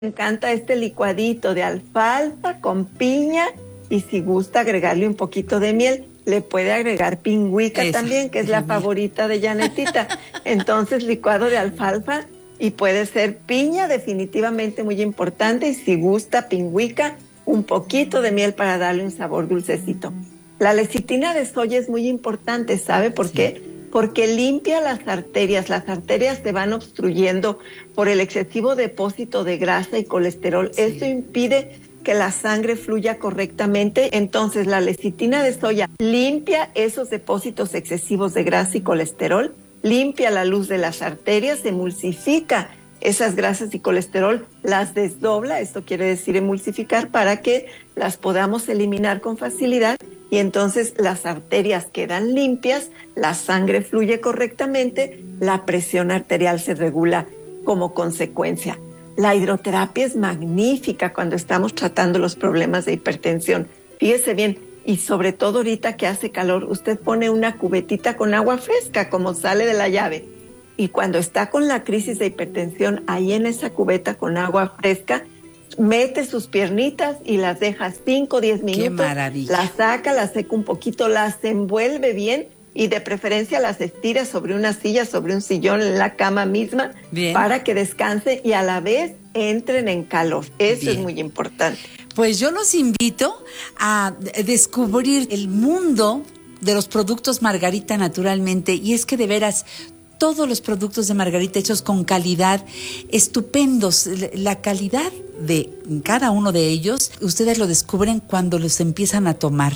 encanta este licuadito de alfalfa con piña y si gusta agregarle un poquito de miel, le puede agregar pingüica también, que es la favorita de Janetita. Entonces, licuado de alfalfa y puede ser piña, definitivamente muy importante, y si gusta pingüica, un poquito de miel para darle un sabor dulcecito. La lecitina de soya es muy importante, ¿sabe por qué? Porque limpia las arterias se van obstruyendo por el excesivo depósito de grasa y colesterol. Esto impide que la sangre fluya correctamente. Entonces, la lecitina de soya limpia esos depósitos excesivos de grasa y colesterol, limpia la luz de las arterias, emulsifica esas grasas y colesterol, las desdobla, esto quiere decir emulsificar, para que las podamos eliminar con facilidad y entonces las arterias quedan limpias, la sangre fluye correctamente, la presión arterial se regula como consecuencia. La hidroterapia es magnífica cuando estamos tratando los problemas de hipertensión. Fíjese bien, y sobre todo ahorita que hace calor, usted pone una cubetita con agua fresca como sale de la llave. Y cuando está con la crisis de hipertensión, ahí en esa cubeta con agua fresca, mete sus piernitas y las deja 5 o 10 minutos. ¡Qué maravilla! Las saca, las seca un poquito, las envuelve bien y de preferencia las estira sobre una silla, sobre un sillón, en la cama misma, para que descanse y a la vez entren en calor. Eso es muy importante. Pues yo los invito a descubrir el mundo de los productos Margarita naturalmente, y es que de veras todos los productos de Margarita hechos con calidad, estupendos. La calidad de cada uno de ellos, ustedes lo descubren cuando los empiezan a tomar.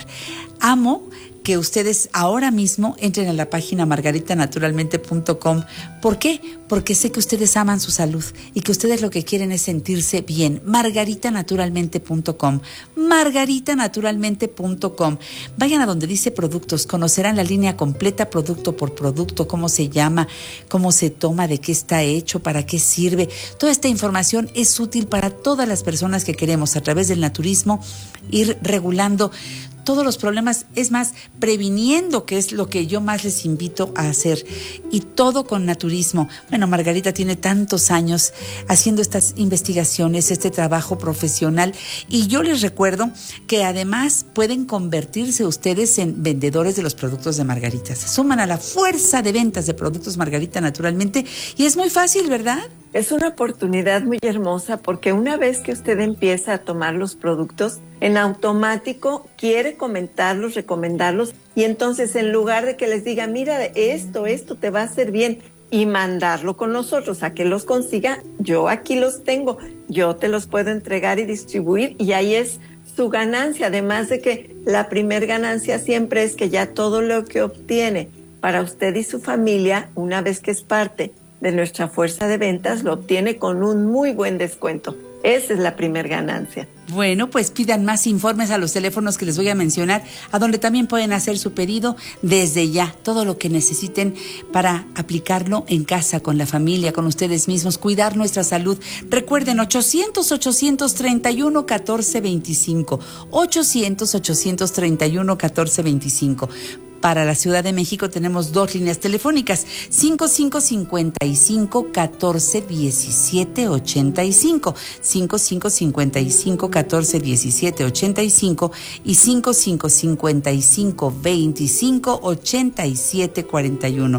Amo que ustedes ahora mismo entren a la página margaritanaturalmente.com. ¿Por qué? Porque sé que ustedes aman su salud y que ustedes lo que quieren es sentirse bien. margaritanaturalmente.com. margaritanaturalmente.com. Vayan a donde dice productos, conocerán la línea completa, producto por producto, cómo se llama, cómo se toma, de qué está hecho, para qué sirve. Toda esta información es útil para todas las personas que queremos, a través del naturismo, ir regulando todos los problemas, es más, previniendo, que es lo que yo más les invito a hacer, y todo con naturismo. Bueno, Margarita tiene tantos años haciendo estas investigaciones, este trabajo profesional, y yo les recuerdo que además pueden convertirse ustedes en vendedores de los productos de Margarita. Se suman a la fuerza de ventas de productos Margarita naturalmente, y es muy fácil, ¿verdad? Es una oportunidad muy hermosa porque una vez que usted empieza a tomar los productos, en automático quiere comentarlos, recomendarlos, y entonces en lugar de que les diga, mira, esto te va a hacer bien, y mandarlo con nosotros a que los consiga, yo aquí los tengo, yo te los puedo entregar y distribuir, y ahí es su ganancia. Además de que la primer ganancia siempre es que ya todo lo que obtiene para usted y su familia, una vez que es parte de nuestra fuerza de ventas, lo obtiene con un muy buen descuento. Esa es la primer ganancia. Bueno, pues pidan más informes a los teléfonos que les voy a mencionar, a donde también pueden hacer su pedido desde ya. Todo lo que necesiten para aplicarlo en casa, con la familia, con ustedes mismos, cuidar nuestra salud. Recuerden, 800-831-1425. 800-831-1425. Para la Ciudad de México tenemos 2 líneas telefónicas, 5555-1417-85, 5555-1417-85 y 5555-25-8741,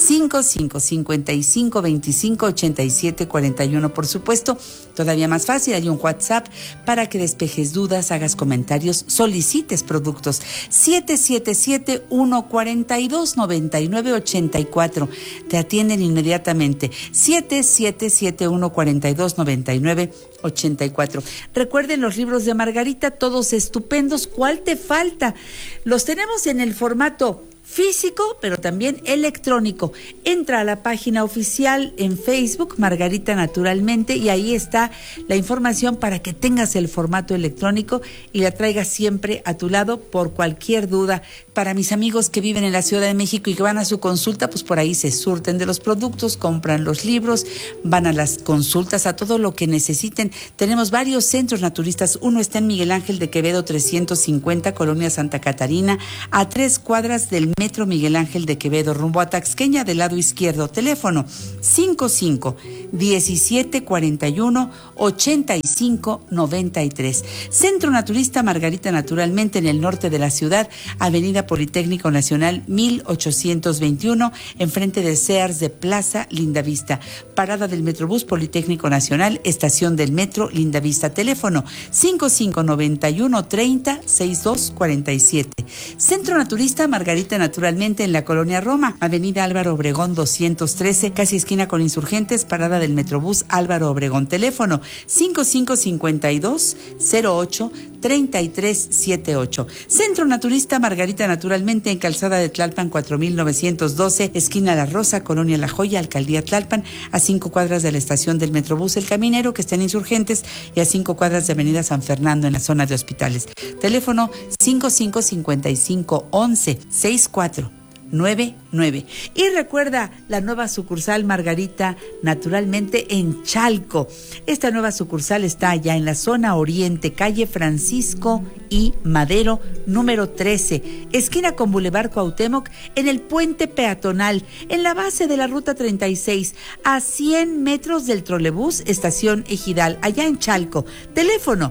5555-25-8741. Por supuesto, todavía más fácil, hay un WhatsApp para que despejes dudas, hagas comentarios, solicites productos. 777-142-9984. Te atienden inmediatamente. 777-142-9984. Recuerden los libros de Margarita, todos estupendos. ¿Cuál te falta? Los tenemos en el formato físico, pero también electrónico. Entra a la página oficial en Facebook, Margarita Naturalmente, y ahí está la información para que tengas el formato electrónico y la traigas siempre a tu lado por cualquier duda. Para mis amigos que viven en la Ciudad de México y que van a su consulta, pues por ahí se surten de los productos, compran los libros, van a las consultas, a todo lo que necesiten. Tenemos varios centros naturistas. Uno está en Miguel Ángel de Quevedo 350, Colonia Santa Catarina, a 3 cuadras del Metro Miguel Ángel de Quevedo, rumbo a Taxqueña, del lado izquierdo. Teléfono 55-1741-8593. Centro Naturista Margarita, naturalmente en el norte de la ciudad, Avenida Politécnico Nacional 1821, enfrente de Sears de Plaza Lindavista. Parada del Metrobús Politécnico Nacional, estación del Metro Lindavista. Teléfono 5591-30-6247. Centro Naturista Margarita, naturalmente en la Colonia Roma, Avenida Álvaro Obregón 213, casi esquina con Insurgentes, parada del Metrobús Álvaro Obregón. Teléfono 5552-08-3378. Centro Naturista Margarita, naturalmente en Calzada de Tlalpan 4912, esquina La Rosa, Colonia La Joya, Alcaldía Tlalpan, a 5 cuadras de la estación del Metrobús El Caminero, que está en Insurgentes, y a 5 cuadras de Avenida San Fernando, en la zona de hospitales. Teléfono 5555-11-6499. Y recuerda la nueva sucursal Margarita, naturalmente en Chalco. Esta nueva sucursal está allá en la zona oriente, calle Francisco y Madero, número 13, esquina con Boulevard Cuauhtémoc, en el puente peatonal, en la base de la ruta 36, a 100 metros del trolebús estación Ejidal, allá en Chalco. Teléfono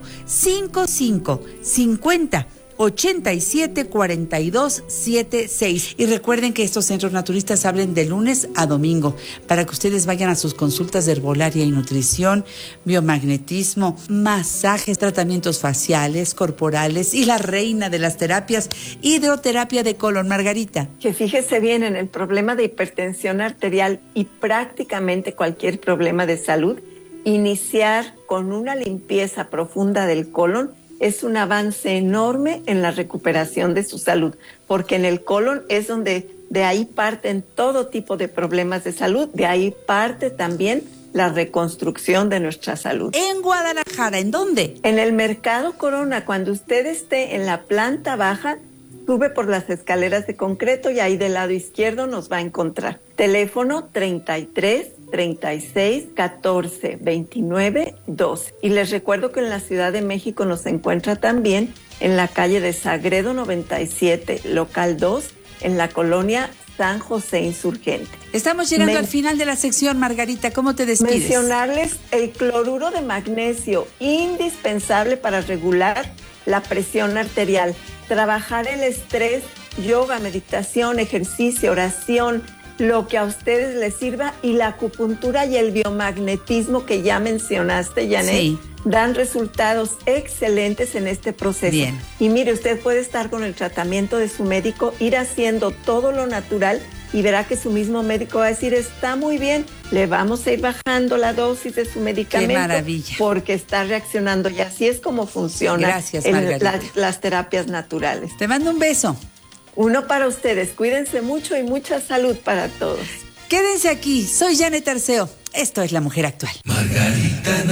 5550-874276. Y recuerden que estos centros naturistas abren de lunes a domingo para que ustedes vayan a sus consultas de herbolaria y nutrición, biomagnetismo, masajes, tratamientos faciales, corporales y la reina de las terapias, hidroterapia de colon. Margarita. Que fíjese bien en el problema de hipertensión arterial y prácticamente cualquier problema de salud, iniciar con una limpieza profunda del colon es un avance enorme en la recuperación de su salud, porque en el colon es donde de ahí parten todo tipo de problemas de salud, de ahí parte también la reconstrucción de nuestra salud. En Guadalajara, ¿en dónde? En el Mercado Corona. Cuando usted esté en la planta baja, sube por las escaleras de concreto y ahí del lado izquierdo nos va a encontrar. Teléfono 33 36 14 29 12. Y les recuerdo que en la Ciudad de México nos encuentra también en la calle de Sagredo 97, local 2, en la colonia San José Insurgente. Estamos llegando al final de la sección, Margarita. ¿Cómo te despides? Mencionarles el cloruro de magnesio, indispensable para regular la presión arterial, trabajar el estrés, yoga, meditación, ejercicio, oración, lo que a ustedes les sirva, y la acupuntura y el biomagnetismo que ya mencionaste, Janet, sí, dan resultados excelentes en este proceso. Bien. Y mire, usted puede estar con el tratamiento de su médico, ir haciendo todo lo natural y verá que su mismo médico va a decir, está muy bien, le vamos a ir bajando la dosis de su medicamento. ¡Qué maravilla! Porque está reaccionando, y así es como funciona. Gracias, Margarita. Las terapias naturales. Te mando un beso. Uno para ustedes. Cuídense mucho y mucha salud para todos. Quédense aquí. Soy Janet Arceo. Esto es La Mujer Actual. Margarita,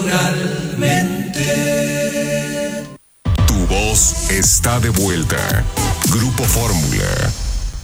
naturalmente. Tu voz está de vuelta. Grupo Fórmula.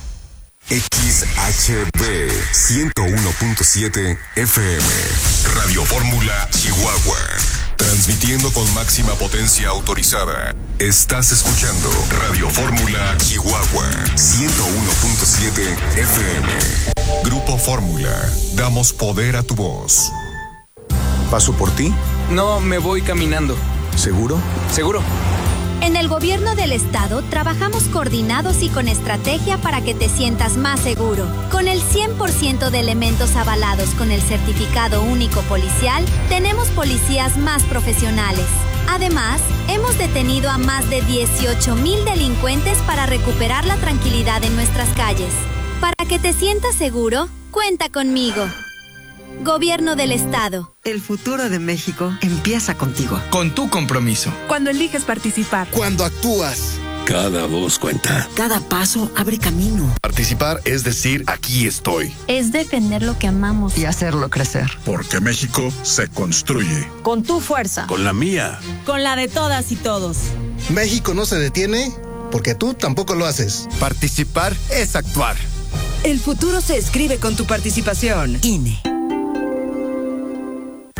XHB 101.7 FM. Radio Fórmula Chihuahua. Transmitiendo con máxima potencia autorizada. Estás escuchando Radio Fórmula Chihuahua 101.7 FM. Grupo Fórmula. Damos poder a tu voz. ¿Paso por ti? No, me voy caminando. ¿Seguro? Seguro. En el gobierno del estado trabajamos coordinados y con estrategia para que te sientas más seguro. Con el 100% de elementos avalados con el certificado único policial, tenemos policías más profesionales. Además, hemos detenido a más de 18,000 delincuentes para recuperar la tranquilidad en nuestras calles. Para que te sientas seguro, cuenta conmigo. Gobierno del Estado. El futuro de México empieza contigo. Con tu compromiso. Cuando eliges participar. Cuando actúas. Cada voz cuenta. Cada paso abre camino. Participar es decir, aquí estoy. Es defender lo que amamos. Y hacerlo crecer. Porque México se construye. Con tu fuerza. Con la mía. Con la de todas y todos. México no se detiene porque tú tampoco lo haces. Participar es actuar. El futuro se escribe con tu participación. INE.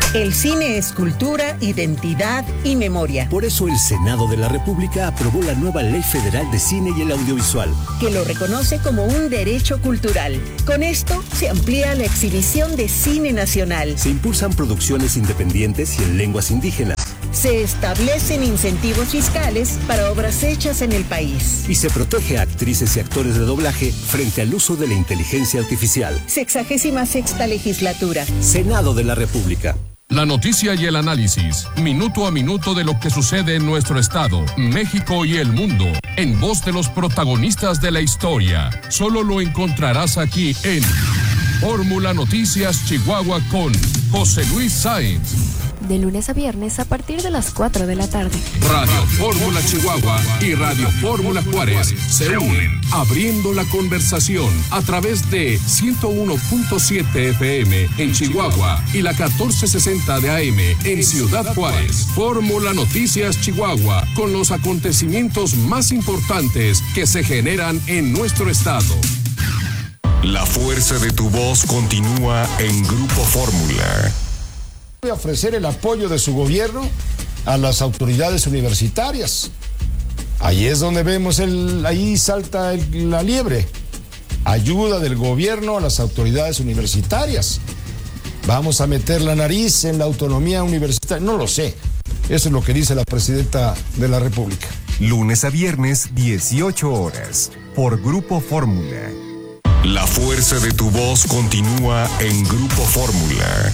El cine es cultura, identidad y memoria. Por eso el Senado de la República aprobó la nueva Ley Federal de Cine y el Audiovisual, que lo reconoce como un derecho cultural. Con esto se amplía la exhibición de cine nacional. Se impulsan producciones independientes y en lenguas indígenas. Se establecen incentivos fiscales para obras hechas en el país. Y se protege a actrices y actores de doblaje frente al uso de la inteligencia artificial. 66ª legislatura. Senado de la República. La noticia y el análisis, minuto a minuto de lo que sucede en nuestro estado, México y el mundo, en voz de los protagonistas de la historia. Solo lo encontrarás aquí en Fórmula Noticias Chihuahua con José Luis Sáenz. De lunes a viernes a partir de las 4 de la tarde. Radio Fórmula Chihuahua y Radio Fórmula Juárez se unen, abriendo la conversación a través de 101.7 FM en Chihuahua y la 1460 de AM en Ciudad Juárez. Fórmula Noticias Chihuahua, con los acontecimientos más importantes que se generan en nuestro estado. La fuerza de tu voz continúa en Grupo Fórmula. De ofrecer el apoyo de su gobierno a las autoridades universitarias. Ahí es donde vemos ahí salta la liebre. Ayuda del gobierno a las autoridades universitarias. Vamos a meter la nariz en la autonomía universitaria. No lo sé. Eso es lo que dice la presidenta de la República. Lunes a viernes, 18 horas, por Grupo Fórmula. La fuerza de tu voz continúa en Grupo Fórmula.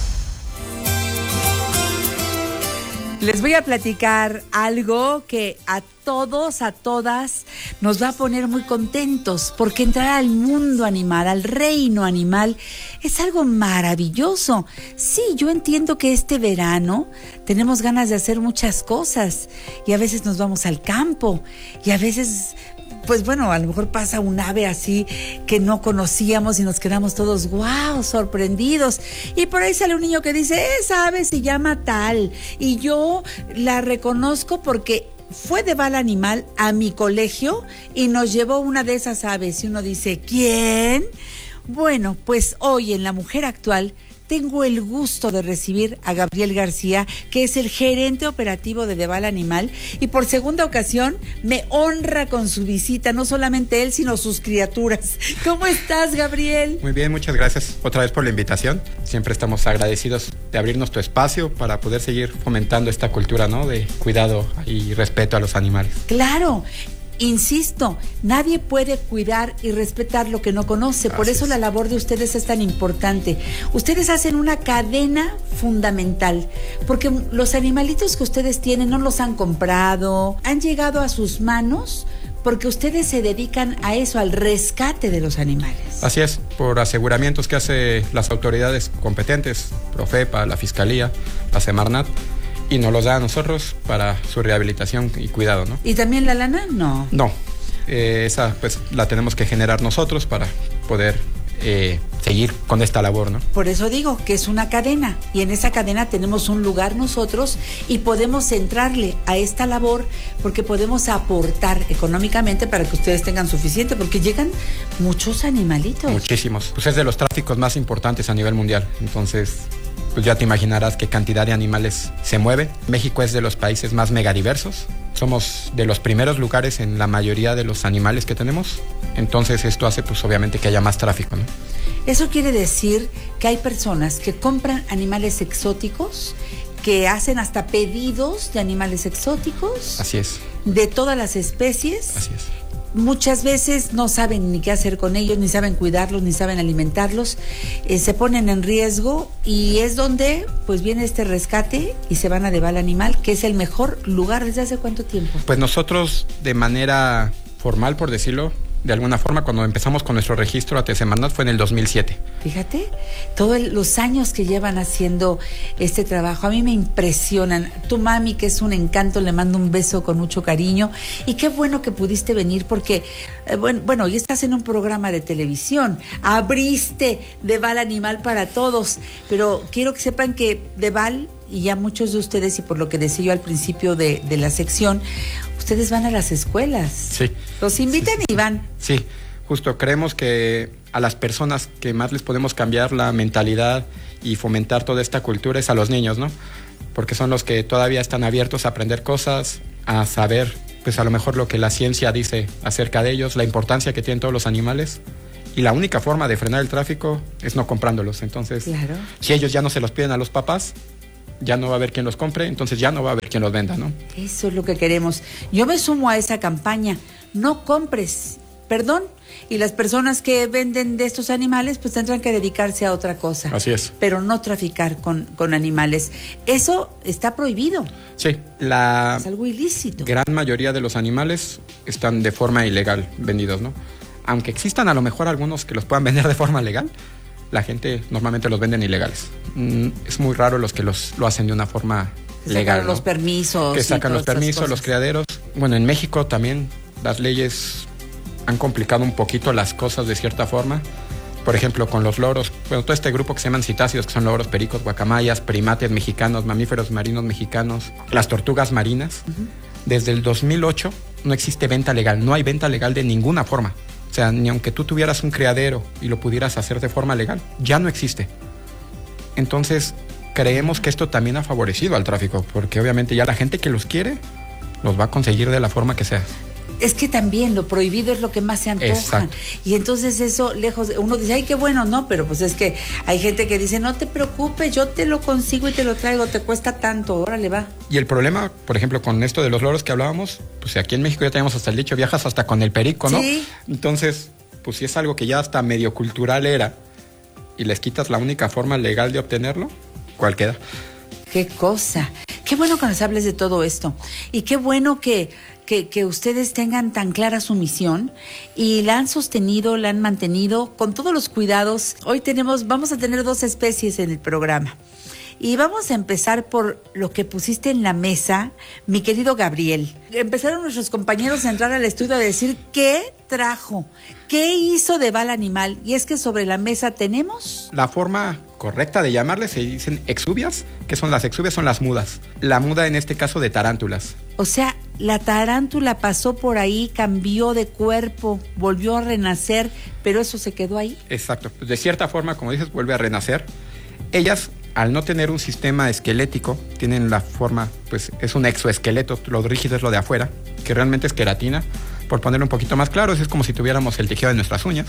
Les voy a platicar algo que a todos, a todas, nos va a poner muy contentos, porque entrar al mundo animal, al reino animal, es algo maravilloso. Sí, yo entiendo que este verano tenemos ganas de hacer muchas cosas, y a veces nos vamos al campo, y a veces, pues bueno, a lo mejor pasa un ave así que no conocíamos y nos quedamos todos ¡guau!, sorprendidos. Y por ahí sale un niño que dice, esa ave se llama tal, y yo la reconozco porque fue de Bala Animal a mi colegio y nos llevó una de esas aves. Y uno dice, ¿quién? Bueno, pues hoy en La Mujer Actual tengo el gusto de recibir a Gabriel García, que es el gerente operativo de Bala Animal, y por segunda ocasión me honra con su visita, no solamente él, sino sus criaturas. ¿Cómo estás, Gabriel? Muy bien, muchas gracias otra vez por la invitación. Siempre estamos agradecidos de abrirnos tu espacio para poder seguir fomentando esta cultura, ¿no?, de cuidado y respeto a los animales. Claro. Insisto, nadie puede cuidar y respetar lo que no conoce. Por eso la labor de ustedes es tan importante. Ustedes hacen una cadena fundamental, porque los animalitos que ustedes tienen no los han comprado, han llegado a sus manos porque ustedes se dedican a eso, al rescate de los animales. Así es, por aseguramientos que hace las autoridades competentes, Profepa, la Fiscalía, la Semarnat, y nos los da a nosotros para su rehabilitación y cuidado, ¿no? ¿Y también la lana? No. No, esa pues la tenemos que generar nosotros para poder seguir con esta labor, ¿no? Por eso digo que es una cadena, y en esa cadena tenemos un lugar nosotros y podemos entrarle a esta labor porque podemos aportar económicamente para que ustedes tengan suficiente, porque llegan muchos animalitos. Muchísimos. Pues es de los tráficos más importantes a nivel mundial, entonces pues ya te imaginarás qué cantidad de animales se mueven. México es de los países más megadiversos. Somos de los primeros lugares en la mayoría de los animales que tenemos. Entonces esto hace pues obviamente que haya más tráfico, ¿no? Eso quiere decir que hay personas que compran animales exóticos, que hacen hasta pedidos de animales exóticos. Así es. De todas las especies. Así es. Muchas veces no saben ni qué hacer con ellos, ni saben cuidarlos, ni saben alimentarlos, se ponen en riesgo, y es donde pues viene este rescate y se van a Bala Animal, que es el mejor lugar. ¿Desde hace cuánto tiempo? Pues nosotros de manera formal, por decirlo de alguna forma, cuando empezamos con nuestro registro a Semarnat fue en el 2007. Fíjate, todos los años que llevan haciendo este trabajo, a mí me impresionan. Tu mami, que es un encanto, le mando un beso con mucho cariño, y qué bueno que pudiste venir porque, bueno, ya estás en un programa de televisión, abriste Bala Animal para todos, pero quiero que sepan que Bala, y ya muchos de ustedes, y por lo que decía yo al principio de la sección, ustedes van a las escuelas. Sí. Los invitan y van. Sí, Justo creemos que a las personas que más les podemos cambiar la mentalidad y fomentar toda esta cultura es a los niños, ¿no? Porque son los que todavía están abiertos a aprender cosas, a saber, pues a lo mejor lo que la ciencia dice acerca de ellos, la importancia que tienen todos los animales. Y la única forma de frenar el tráfico es no comprándolos. Entonces, claro, si ellos ya no se los piden a los papás, ya no va a haber quien los compre, entonces ya no va a haber quien los venda, ¿no? Eso es lo que queremos. Yo me sumo a esa campaña. No compres, perdón. Y las personas que venden de estos animales pues tendrán que dedicarse a otra cosa. Así es. Pero no traficar con animales. Eso está prohibido. Sí, es algo ilícito. Gran mayoría de los animales están de forma ilegal vendidos, ¿no? Aunque existan a lo mejor algunos que los puedan vender de forma legal, la gente normalmente los venden ilegales. Es muy raro los que lo hacen de una forma legal, sacan los permisos. Que sacan los permisos, los criaderos. Bueno, en México también las leyes han complicado un poquito las cosas de cierta forma. Por ejemplo, con los loros, bueno, todo este grupo que se llaman citácidos, que son loros, pericos, guacamayas, primates mexicanos, mamíferos marinos mexicanos, las tortugas marinas. Desde el 2008 no existe venta legal, no hay venta legal de ninguna forma. O sea, ni aunque tú tuvieras un criadero y lo pudieras hacer de forma legal, ya no existe. Entonces, creemos que esto también ha favorecido al tráfico, porque obviamente ya la gente que los quiere, los va a conseguir de la forma que sea. Es que también lo prohibido es lo que más se antoja. Exacto. Y entonces eso, lejos, uno dice, ay, qué bueno, no, pero pues es que hay gente que dice, no te preocupes, yo te lo consigo y te lo traigo, te cuesta tanto, órale, va. Y el problema, por ejemplo, con esto de los loros que hablábamos, pues aquí en México ya tenemos hasta el dicho, viajas hasta con el perico, ¿no? Sí. Entonces, pues si es algo que ya hasta medio cultural era, y les quitas la única forma legal de obtenerlo, ¿cuál queda? Qué cosa. Qué bueno que nos hables de todo esto. Y qué bueno que ustedes tengan tan clara su misión y la han sostenido, la han mantenido con todos los cuidados. Hoy vamos a tener 2 especies en el programa. Y vamos a empezar por lo que pusiste en la mesa, mi querido Gabriel. Empezaron nuestros compañeros a entrar al estudio a decir qué trajo, qué hizo de Bala Animal. Y es que sobre la mesa tenemos... La forma correcta de llamarles se dicen exuvias. ¿Qué son las exuvias? Son las mudas. La muda en este caso de tarántulas. O sea, la tarántula pasó por ahí, cambió de cuerpo, volvió a renacer, pero eso se quedó ahí. Exacto. Pues de cierta forma, como dices, vuelve a renacer. Ellas, al no tener un sistema esquelético, tienen la forma, pues es un exoesqueleto, lo rígido es lo de afuera, que realmente es queratina. Por ponerlo un poquito más claro, es como si tuviéramos el tejido de nuestras uñas.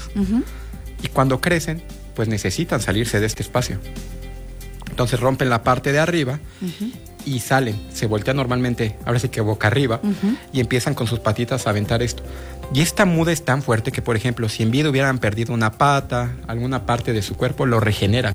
Y cuando crecen, pues necesitan salirse de este espacio. Entonces rompen la parte de arriba y salen, se voltean normalmente, ahora sí que boca arriba, y empiezan con sus patitas a aventar esto. Y esta muda es tan fuerte que, por ejemplo, si en vida hubieran perdido una pata, alguna parte de su cuerpo, lo regeneran.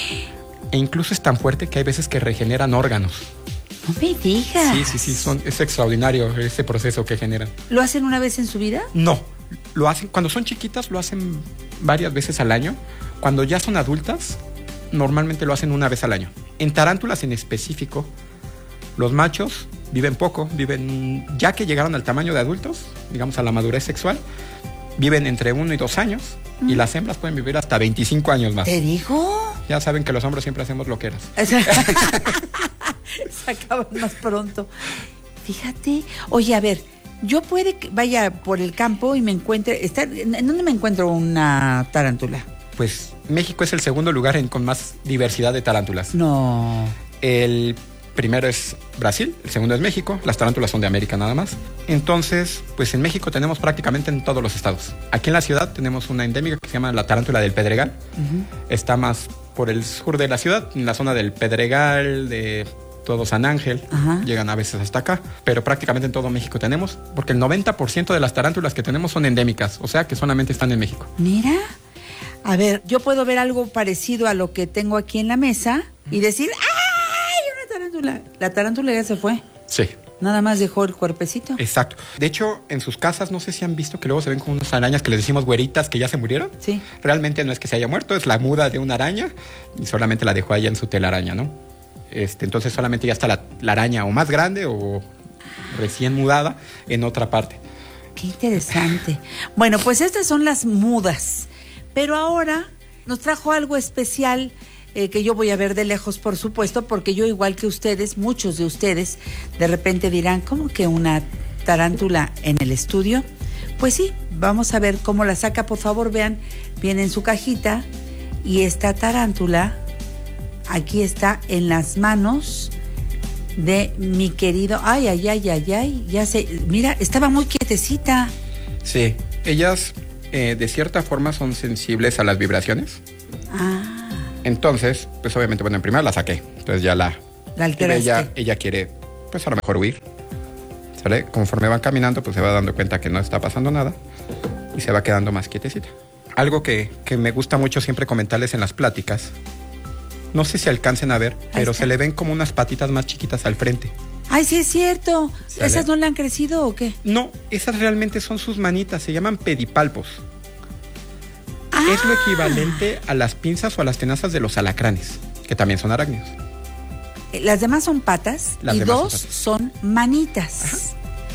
E incluso es tan fuerte que hay veces que regeneran órganos. No me digas. Sí, es extraordinario ese proceso que generan. ¿Lo hacen una vez en su vida? No, lo hacen, cuando son chiquitas lo hacen varias veces al año. Cuando ya son adultas, normalmente lo hacen una vez al año. En tarántulas en específico, los machos viven poco, ya que llegaron al tamaño de adultos, digamos a la madurez sexual, viven entre 1 y 2 años, y las hembras pueden vivir hasta 25 años más. ¿Te digo? Ya saben que los hombres siempre hacemos loqueras. Se acaban más pronto. Fíjate, oye, a ver, yo puede que vaya por el campo y me encuentre, ¿en dónde me encuentro una tarántula? Pues México es el segundo lugar con más diversidad de tarántulas. No. El primero es Brasil, el segundo es México, las tarántulas son de América nada más. Entonces, pues en México tenemos prácticamente en todos los estados. Aquí en la ciudad tenemos una endémica que se llama la tarántula del Pedregal. Está más por el sur de la ciudad, en la zona del Pedregal, de todo San Ángel, llegan a veces hasta acá, pero prácticamente en todo México tenemos, porque el 90% de las tarántulas que tenemos son endémicas, o sea que solamente están en México. Mira, a ver, yo puedo ver algo parecido a lo que tengo aquí en la mesa y decir, ¡ay, una tarántula! La tarántula ya se fue. Sí. Nada más dejó el cuerpecito. Exacto. De hecho, en sus casas, no sé si han visto que luego se ven como unas arañas que les decimos güeritas que ya se murieron. Sí. Realmente no es que se haya muerto, es la muda de una araña y solamente la dejó allá en su telaraña, ¿no? Entonces solamente ya está la araña o más grande o recién mudada en otra parte. Qué interesante. Bueno, pues estas son las mudas. Pero ahora nos trajo algo especial que yo voy a ver de lejos, por supuesto, porque yo, igual que ustedes, muchos de ustedes, de repente dirán, ¿cómo que una tarántula en el estudio? Pues sí, vamos a ver cómo la saca. Por favor, vean, viene en su cajita y esta tarántula aquí está en las manos de mi querido. Ay, ya sé. Mira, estaba muy quietecita. Sí, ellas de cierta forma son sensibles a las vibraciones. Entonces, pues obviamente, bueno, en primera la saqué. Entonces ya la alteraste. Ella quiere, pues a lo mejor huir. ¿Sale? Conforme van caminando, pues se va dando cuenta que no está pasando nada y se va quedando más quietecita. Algo que me gusta mucho siempre comentarles en las pláticas, no sé si alcancen a ver, pero se le ven como unas patitas más chiquitas al frente. Ay, sí es cierto. ¿Sale? ¿Esas no le han crecido o qué? No, esas realmente son sus manitas, se llaman pedipalpos. Es lo equivalente a las pinzas o a las tenazas de los alacranes, que también son arácnidos. Las demás son patas y dos son manitas. Ajá.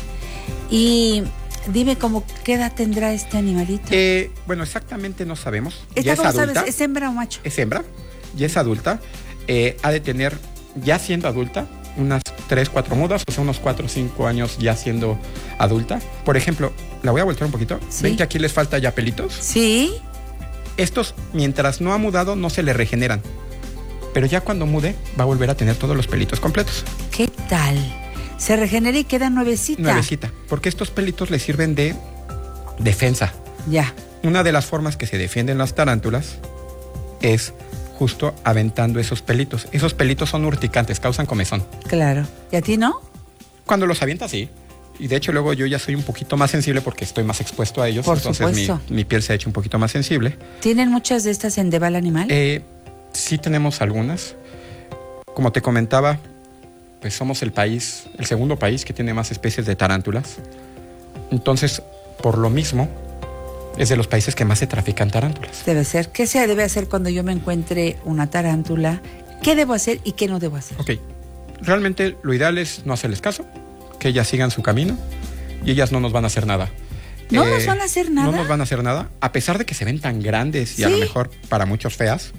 Y dime cómo qué edad tendrá este animalito. Bueno, exactamente no sabemos. ¿Esta cómo sabes? ¿Es hembra o macho? Es hembra, ya es adulta. Ha de tener, ya siendo adulta, unas 3, 4 mudas, o sea, unos 4 o 5 años ya siendo adulta. Por ejemplo, la voy a voltear un poquito. ¿Sí? ¿Ven que aquí les falta ya pelitos? Sí. Estos, mientras no ha mudado, no se le regeneran. Pero ya cuando mude, va a volver a tener todos los pelitos completos. ¿Qué tal? Se regenera y queda nuevecita. Nuevecita, porque estos pelitos le sirven de defensa. Ya. Una de las formas que se defienden las tarántulas es justo aventando esos pelitos. Esos pelitos son urticantes, causan comezón. Claro. ¿Y a ti no? Cuando los avienta, sí. Y de hecho luego yo ya soy un poquito más sensible porque estoy más expuesto a ellos. Por entonces supuesto. Mi piel se ha hecho un poquito más sensible. ¿Tienen muchas de estas en Deval Animal? Sí tenemos algunas. Como te comentaba, pues somos el segundo país que tiene más especies de tarántulas. Entonces, por lo mismo, es de los países que más se trafican tarántulas. Debe ser. ¿Qué se debe hacer cuando yo me encuentre una tarántula? ¿Qué debo hacer y qué no debo hacer? Ok. Realmente lo ideal es no hacerles caso, que ellas sigan su camino y ellas no nos van a hacer nada. ¿No nos van a hacer nada? No nos van a hacer nada, a pesar de que se ven tan grandes y ¿sí? A lo mejor para muchos feas,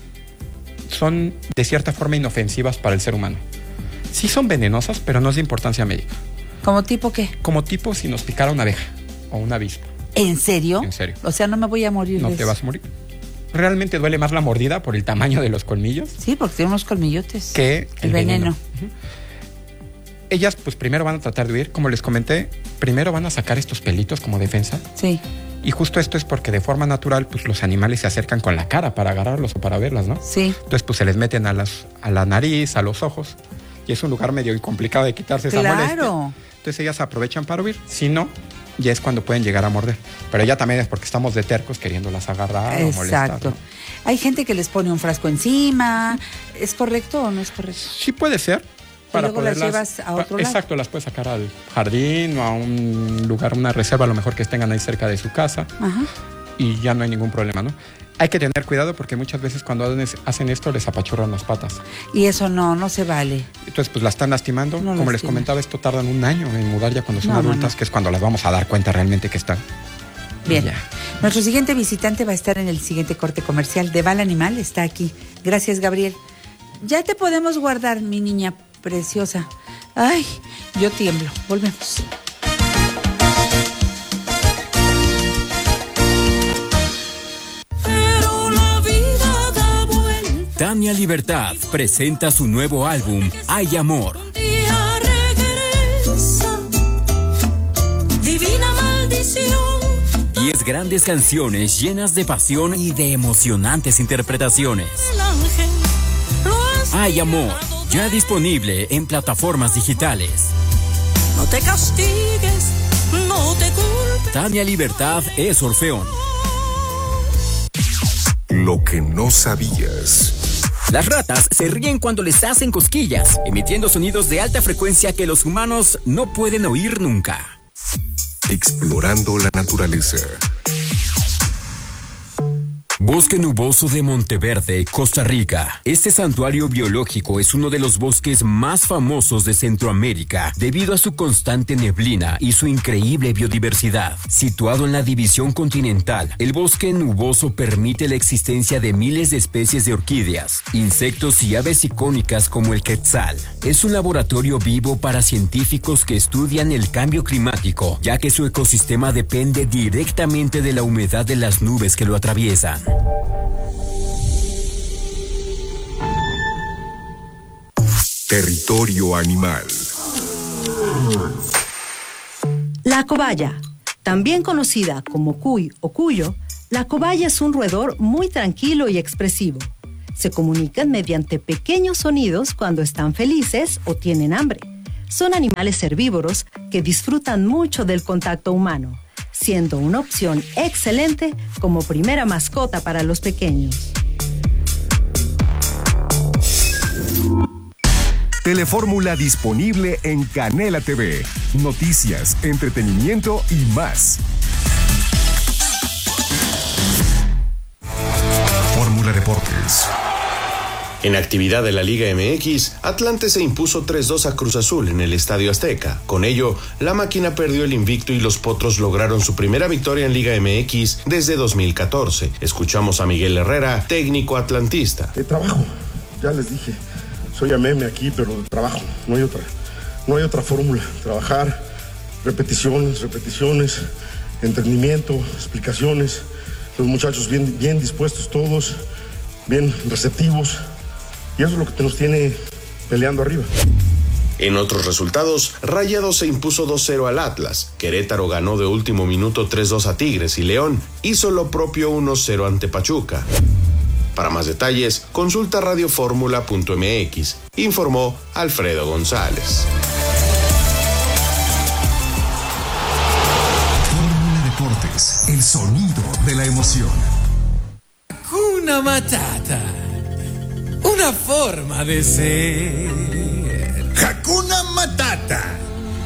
son de cierta forma inofensivas para el ser humano. Sí son venenosas, pero no es de importancia médica. ¿Como tipo qué? Como tipo si nos picara una abeja o una avispa. ¿En serio? En serio. O sea, no me voy a morir. No te vas a morir. Realmente duele más la mordida por el tamaño de los colmillos. Sí, porque tiene unos colmillotes. Que el veneno. Uh-huh. Ellas pues primero van a tratar de huir, como les comenté, primero van a sacar estos pelitos como defensa. Sí. Y justo esto es porque de forma natural pues los animales se acercan con la cara para agarrarlos o para verlas, ¿no? Sí. Entonces pues se les meten a la nariz, a los ojos, y es un lugar medio complicado de quitarse esa molestia. Claro. Entonces ellas aprovechan para huir, si no, ya es cuando pueden llegar a morder. Pero ya también es porque estamos de tercos queriéndolas agarrar o molestar. Exacto. ¿No? Hay gente que les pone un frasco encima. ¿Es correcto o no es correcto? Sí puede ser. Para luego las llevas a otro lado. Exacto, las puedes sacar al jardín o a un lugar, una reserva a lo mejor que tengan ahí cerca de su casa. Ajá. Y ya no hay ningún problema, ¿no? Hay que tener cuidado porque muchas veces cuando hacen esto les apachurran las patas. Y eso no se vale. Entonces pues la están lastimando. Como les comentaba, esto tardan un año en mudar ya cuando son adultas, que es cuando las vamos a dar cuenta realmente que están. Bien. Nuestro siguiente visitante va a estar en el siguiente corte comercial. Deval Animal está aquí. Gracias, Gabriel. Ya te podemos guardar, mi niña preciosa. Ay, yo tiemblo. Volvemos. Tania Libertad presenta su nuevo álbum, Hay Amor. Divina maldición. 10 grandes canciones llenas de pasión y de emocionantes interpretaciones. Hay Amor, ya disponible en plataformas digitales. No te castigues, no te culpes. Tania Libertad es Orfeón. Lo que no sabías. Las ratas se ríen cuando les hacen cosquillas, emitiendo sonidos de alta frecuencia que los humanos no pueden oír nunca. Explorando la naturaleza. Bosque Nuboso de Monteverde, Costa Rica. Este santuario biológico es uno de los bosques más famosos de Centroamérica debido a su constante neblina y su increíble biodiversidad. Situado en la división continental, el bosque nuboso permite la existencia de miles de especies de orquídeas, insectos y aves icónicas como el quetzal. Es un laboratorio vivo para científicos que estudian el cambio climático, ya que su ecosistema depende directamente de la humedad de las nubes que lo atraviesan. Territorio animal. La cobaya, también conocida como cuy o cuyo, la cobaya es un roedor muy tranquilo y expresivo. Se comunican mediante pequeños sonidos cuando están felices o tienen hambre. Son animales herbívoros que disfrutan mucho del contacto humano, siendo una opción excelente como primera mascota para los pequeños. Telefórmula disponible en Canela TV. Noticias, entretenimiento y más. Fórmula Deportes. En actividad de la Liga MX, Atlante se impuso 3-2 a Cruz Azul en el Estadio Azteca. Con ello, la máquina perdió el invicto y los Potros lograron su primera victoria en Liga MX desde 2014. Escuchamos a Miguel Herrera, técnico atlantista. Trabajo, ya les dije, soy a meme aquí, pero trabajo, no hay otra fórmula. Trabajar, repeticiones, entendimiento, explicaciones. Los muchachos bien dispuestos todos, bien receptivos. Y eso es lo que nos tiene peleando arriba. En otros resultados, Rayados se impuso 2-0 al Atlas, Querétaro ganó de último minuto 3-2 a Tigres y León hizo lo propio 1-0 ante Pachuca. Para más detalles, consulta radioformula.mx, informó Alfredo González. Fórmula Deportes, el sonido de la emoción. Hakuna Matata. Una forma de ser. Hakuna Matata.